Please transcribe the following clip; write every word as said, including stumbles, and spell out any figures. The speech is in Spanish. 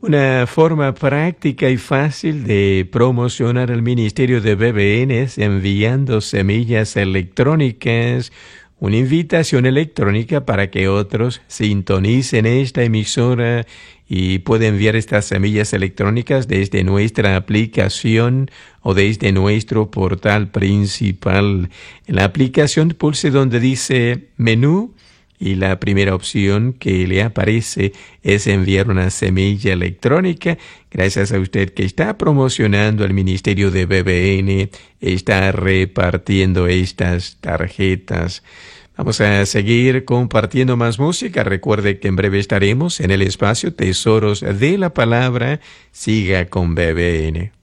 Una forma práctica y fácil de promocionar el ministerio de B B N es enviando semillas electrónicas, una invitación electrónica para que otros sintonicen esta emisora y pueden enviar estas semillas electrónicas desde nuestra aplicación o desde nuestro portal principal. En la aplicación pulse donde dice menú y la primera opción que le aparece es enviar una semilla electrónica. Gracias a usted que está promocionando el ministerio de B B N, está repartiendo estas tarjetas. Vamos a seguir compartiendo más música. Recuerde que en breve estaremos en el espacio Tesoros de la Palabra. Siga con B B N.